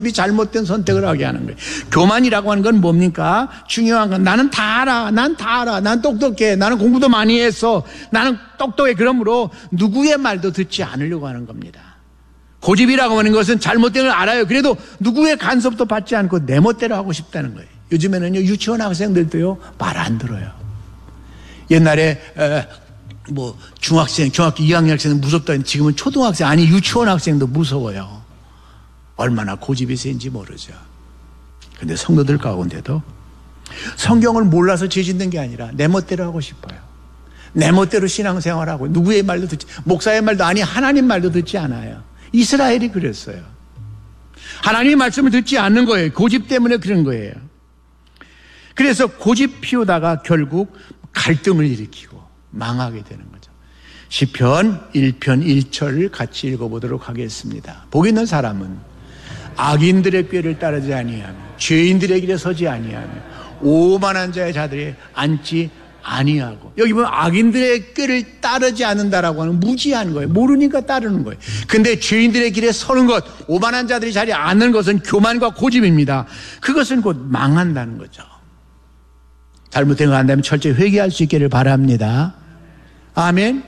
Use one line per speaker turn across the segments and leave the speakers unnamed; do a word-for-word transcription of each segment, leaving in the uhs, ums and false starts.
잘못된 선택을 하게 하는 거예요. 교만이라고 하는 건 뭡니까? 중요한 건 나는 다 알아. 난 다 알아. 난 똑똑해. 나는 공부도 많이 했어. 나는 똑똑해. 그러므로 누구의 말도 듣지 않으려고 하는 겁니다. 고집이라고 하는 것은 잘못된 걸 알아요. 그래도 누구의 간섭도 받지 않고 내 멋대로 하고 싶다는 거예요. 요즘에는요, 유치원 학생들도요, 말 안 들어요. 옛날에 에, 뭐 중학생, 중학교 이 학년 학생은 무섭다. 지금은 초등학생, 아니 유치원 학생도 무서워요. 얼마나 고집이 센지 모르죠. 그런데 성도들 가운데도 성경을 몰라서 죄 짓는 게 아니라 내 멋대로 하고 싶어요. 내 멋대로 신앙생활하고 누구의 말도 듣지, 목사의 말도 아니 하나님 말도 듣지 않아요. 이스라엘이 그랬어요. 하나님의 말씀을 듣지 않는 거예요. 고집 때문에 그런 거예요. 그래서 고집 피우다가 결국 갈등을 일으키고 망하게 되는 거죠. 시편 일 편 일 절을 같이 읽어보도록 하겠습니다. 복 있는 사람은 악인들의 꾀를 따르지 아니하며 죄인들의 길에 서지 아니하며 오만한 자의 자들에 앉지 아니하고. 여기 보면 악인들의 꾀를 따르지 않는다라고 하는 무지한 거예요. 모르니까 따르는 거예요. 근데 죄인들의 길에 서는 것, 오만한 자들이 자리에 앉는 것은 교만과 고집입니다. 그것은 곧 망한다는 거죠. 잘못된 거 한다면 철저히 회개할 수 있기를 바랍니다. 아멘.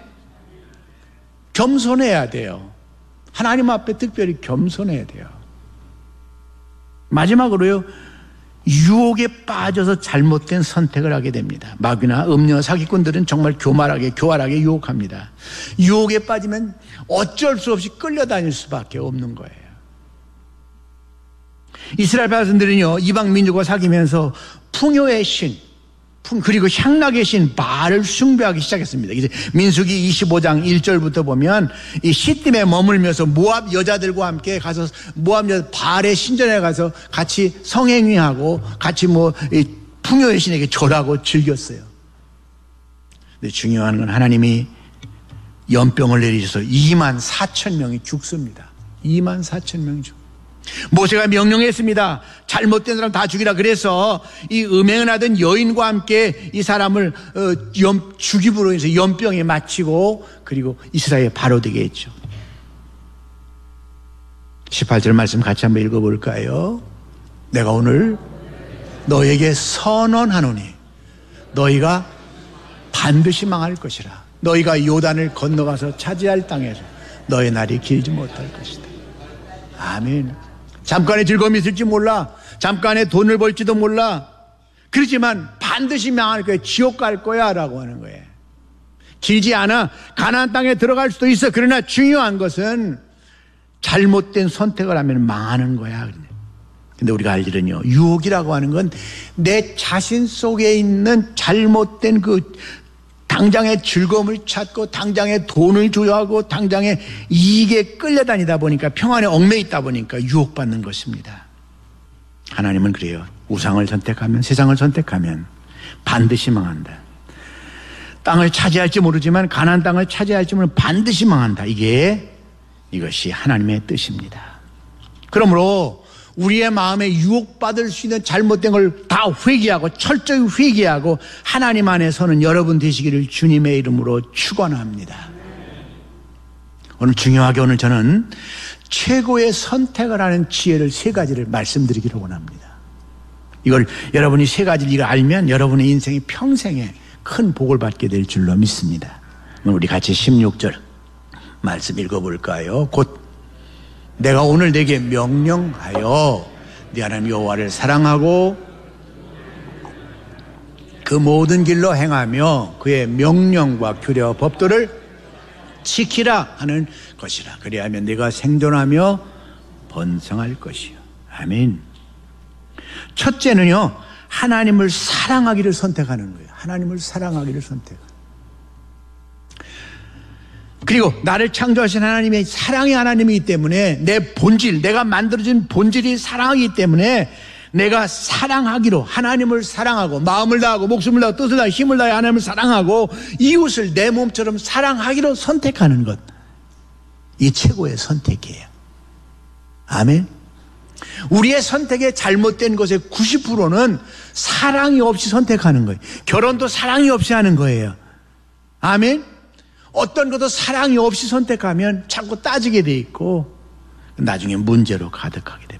겸손해야 돼요. 하나님 앞에 특별히 겸손해야 돼요. 마지막으로요, 유혹에 빠져서 잘못된 선택을 하게 됩니다. 마귀나 음녀, 사기꾼들은 정말 교만하게, 교활하게 유혹합니다. 유혹에 빠지면 어쩔 수 없이 끌려다닐 수밖에 없는 거예요. 이스라엘 백성들은요, 이방 민족과 사귀면서 풍요의 신, 그리고 향락의 신 바알을 숭배하기 시작했습니다. 이제 민수기 이십오 장 일 절부터 보면 이 시딤에 머물면서 모압 여자들과 함께 가서 모압 여자 바알의 신전에 가서 같이 성행위하고 같이 뭐 이 풍요의 신에게 절하고 즐겼어요. 근데 중요한 건 하나님이 연병을 내리셔서 이만 사천 명이 죽습니다. 이만 사천 명이 죽습니다. 모세가 명령했습니다. 잘못된 사람 다 죽이라. 그래서 이 음행을 하던 여인과 함께 이 사람을 연, 죽임으로 해서 연병에 마치고 그리고 이스라엘 바로 되게 했죠. 십팔 절 말씀 같이 한번 읽어볼까요? 내가 오늘 너에게 선언하노니 너희가 반드시 망할 것이라. 너희가 요단을 건너가서 차지할 땅에서 너의 날이 길지 못할 것이다. 아멘. 잠깐의 즐거움이 있을지 몰라. 잠깐의 돈을 벌지도 몰라. 그렇지만 반드시 망할 거야. 지옥 갈 거야 라고 하는 거예요. 길지 않아. 가나안 땅에 들어갈 수도 있어. 그러나 중요한 것은 잘못된 선택을 하면 망하는 거야. 근데 우리가 알 일은요, 유혹이라고 하는 건 내 자신 속에 있는 잘못된 그 당장의 즐거움을 찾고 당장의 돈을 조여하고 당장의 이익에 끌려다니다 보니까 평안에 얽매여 있다 보니까 유혹받는 것입니다. 하나님은 그래요. 우상을 선택하면, 세상을 선택하면 반드시 망한다. 땅을 차지할지 모르지만 가나안 땅을 차지할지 모르면 반드시 망한다. 이게 이것이 하나님의 뜻입니다. 그러므로 우리의 마음에 유혹받을 수 있는 잘못된 걸 다 회개하고 철저히 회개하고 하나님 안에 서는 여러분 되시기를 주님의 이름으로 축원합니다. 오늘 중요하게 오늘 저는 최고의 선택을 하는 지혜를 세 가지를 말씀드리기를 원합니다. 이걸 여러분이 세 가지를 이걸 알면 여러분의 인생이 평생에 큰 복을 받게 될 줄로 믿습니다. 우리 같이 십육 절 말씀 읽어볼까요? 곧 내가 오늘 내게 명령하여 네 하나님 여호와를 사랑하고 그 모든 길로 행하며 그의 명령과 규례와 법도를 지키라 하는 것이라. 그리하면 네가 생존하며 번성할 것이요. 아멘. 첫째는요, 하나님을 사랑하기를 선택하는 거예요. 하나님을 사랑하기를 선택하는. 그리고 나를 창조하신 하나님의 사랑의 하나님이기 때문에 내 본질, 내가 만들어진 본질이 사랑하기 때문에 내가 사랑하기로, 하나님을 사랑하고 마음을 다하고 목숨을 다하고 뜻을 다하고 힘을 다해 하나님을 사랑하고 이웃을 내 몸처럼 사랑하기로 선택하는 것, 이 최고의 선택이에요. 아멘. 우리의 선택의 잘못된 것의 구십 퍼센트는 사랑이 없이 선택하는 거예요. 결혼도 사랑이 없이 하는 거예요. 아멘. 어떤 것도 사랑이 없이 선택하면 자꾸 따지게 돼 있고 나중에 문제로 가득하게 됩니다.